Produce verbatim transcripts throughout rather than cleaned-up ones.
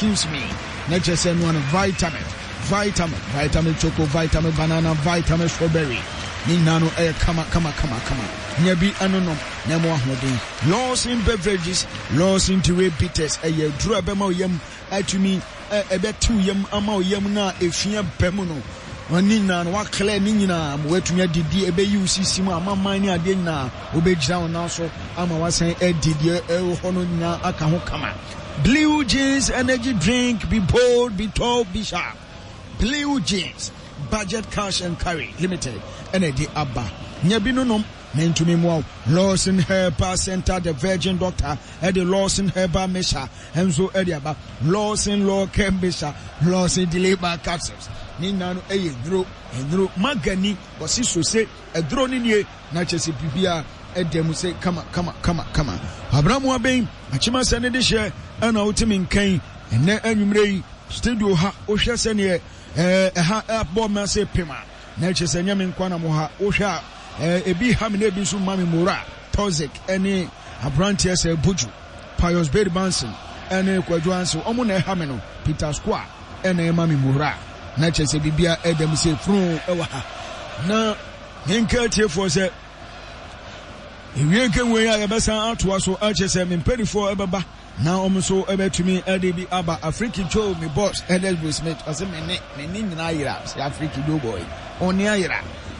excuse me. Nature send one vitamin, vitamin, vitamin choco, vitamin banana, vitamin strawberry. Ninano air kama kama kama kama. Nyabi anonom nemo ahode. Loss in beverages, loss in two bitters. A ye draw bemo yem atumi a bet two yem ama yem na efia bemuno. Nina wa clear nina wetumi didi ebe use simu ama mani ade na obejira na so ama wasan edidi e hono nya aka ho kama. Blue Jeans energy drink, be bold, be tall, be sharp. Blue Jeans budget cash and carry limited energy abba nyabinonom mentumi mo Lawson Herbal Center, the Virgin Doctor at the Lawson Herbal Mesha enzo ediaba Lawson Law Kembisha Lawson Deliver capsules ninano eye dro edro magani bosi so se edro ni nie na chese bibia edem se kama kama kama kama abramu aben achima se ne de hye ana otimi nkan enne anwumre yi studio ha o hwe se ne eh ha abọ ma se pema na chese nyame nkwana mo ha o hwe ebi ha me na ebi so mami mora toxic ene abrantie se buju Pius Bed Banson ene kwadwanso omo na ha me no Peter Square ene mami mora na chese bibia edem se fru ewa ha na henka tie for se ewie nke we ya yebesa atoa so achese me mpedifo ebeba na omo so ebetumi edebi aba African Joe me boss Edel Smith ase me ne me ni nyina yira se African Joe boy oni ayira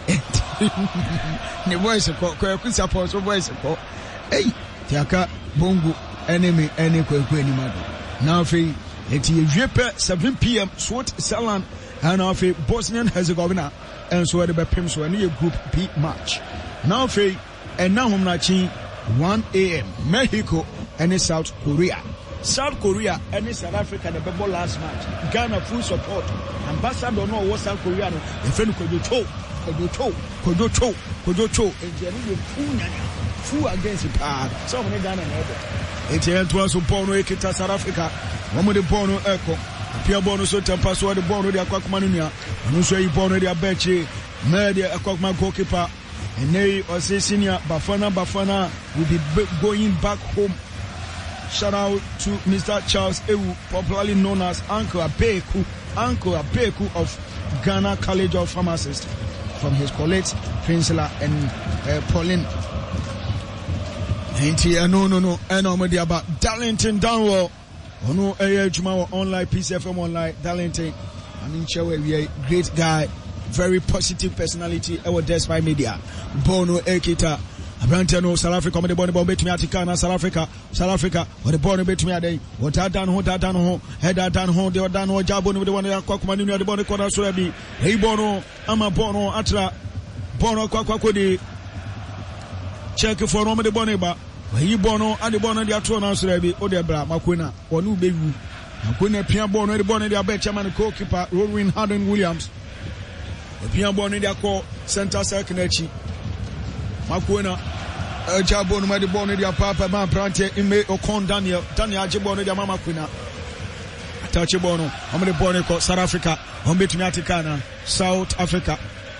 ne voice ko ko ku support so voice ko ei tiaka bongo enemy ene kwaku animado na afi eti ewie seven p m Swat Salan and afi Bosnian Herzegovina and so the pem so any group B match na afi and now hom na chi one a m Mexico and South Korea. South Korea and South Africa the ball last match. Ghana full support. Ambassador no was South Korea no. The friend Kojo Cho, Kojo Cho, Kojo Cho, Kojo Cho. And the full full against the power. So many Ghana never. It's here to us upon Ekita South Africa. One with the Bono Echo. Pia Bono so temper so the Bono de Aquakmanunia. And also you Bono de Abechi. Media Aquakman goalkeeper. And they are senior Bafana Bafana will be going back home. Shout out to Mister Charles Ewu, popularly known as Uncle Abeku, Uncle Abeku of Ghana College of Pharmacists, from his colleagues Prinsela and uh, Pauline. Ain't here, no, no, no, and I'm about Darlington Downwell. Oh no, A Juma online, P C F M online, Darlington. I mean, we are a great guy, very positive personality, our Despite Media, Bono Ekita. Abrantano South Africa me the born about betumi atika na South Africa South Africa or the born betumi adai what dan ho dan ho head dan ho the dan ho jabo no the one akwa ni the born corner so bi hey bono ama bono atra bono akwa akwa di check for no me the born ba hey bono and the born the atro na so bi o de bra makona onu bewu makona pia bono the born the abet chairman goalkeeper Rowan Harden Williams the pia bono the akwa center circle echi makona Jabo no made born dia papa man prante ime Okon Daniel Daniel Ajebo no dia mama kwina atache bono am de born ko South Africa on betumi atika na South Africa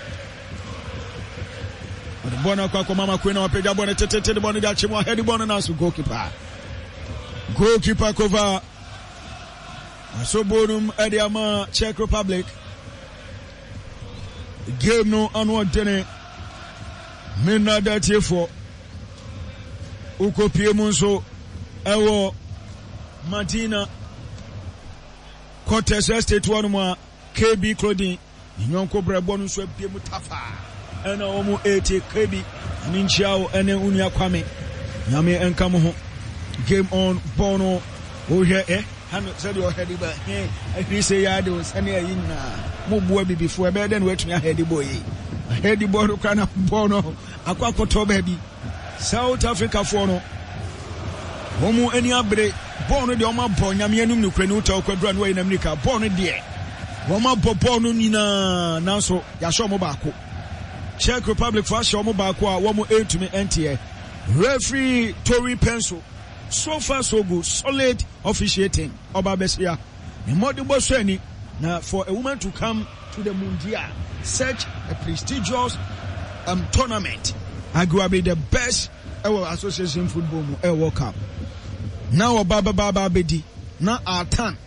the born ko ko mama kwina opeja born tetete de born dia chimo head born na so goalkeeper goalkeeper cover so bonum ediama Czech Republic game no anwo dene Minna that here for Uko Piemunso Ewo Martina Cortes Estate one more K B Clothing Yonko Brabonu so Piemutafa and Omo eighty K B Ninchao and Unia Kwame Yami and Kamoho game on Bono oh here eh Hano said your heady but hey if you say I do send you in Mubu before better than waiting a heady boy. Heady boy kana bono akwa koto baby South Africa for no Homo any abre bono de oma bon nyame anum no kwani uta okwadura no in America bono de Woma bono nyina nanso ya show mo baako Czech Republic for show mo baako a womo etumi entie referee Tory Pencil so far so good solid officiating oba besia the modibo so ani na for a woman to come to the Mundial such a prestigious um, tournament, arguably the best ever association football ever World Cup. Now Baba Baba Bedi, now Artan,